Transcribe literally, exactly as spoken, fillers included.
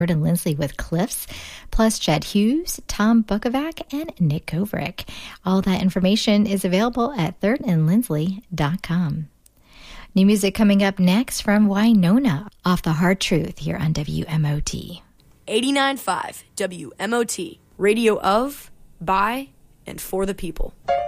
Third and Lindsley with Cliffs, plus Jed Hughes, Tom Bukovac, and Nick Kovrick. All that information is available at third and lindsley dot com. New music coming up next from Winona, Off the Hard Truth, here on W M O T. eighty-nine point five W M O T, radio of, by, and for the people.